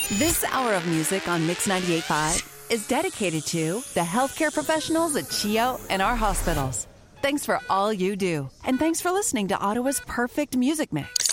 This hour of music on Mix 98.5 is dedicated to the healthcare professionals at CHEO and our hospitals. Thanks for all you do, and thanks for listening to Ottawa's perfect music mix.